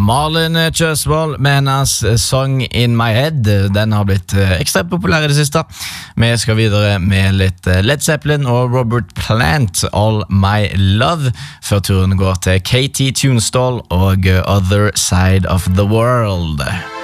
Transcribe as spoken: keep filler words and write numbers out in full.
Malin Kjøsvold med hennes Song In My Head. Den har blitt ekstremt populær i det siste. Vi skal videre med litt Led Zeppelin og Robert Plant, All My Love, før turen går til Katie Tunstall og Other Side of the World.